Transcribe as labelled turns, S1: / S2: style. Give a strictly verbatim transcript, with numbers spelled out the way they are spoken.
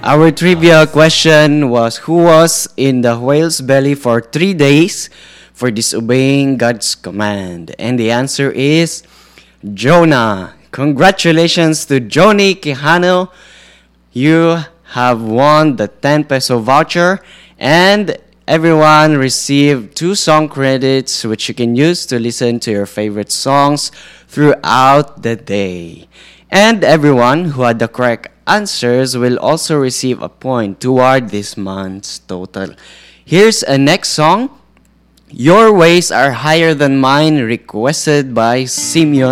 S1: Our trivia question was, who was in the whale's belly for three days for disobeying God's command? And the answer is Jonah. Congratulations to Joni Quijano. You have won the ten peso voucher, and everyone received two song credits which you can use to listen to your favorite songs throughout the day. And everyone who had the correct answers will also receive a point toward this month's total. Here's a next song. Your Ways Are Higher Than Mine, requested by Simeon.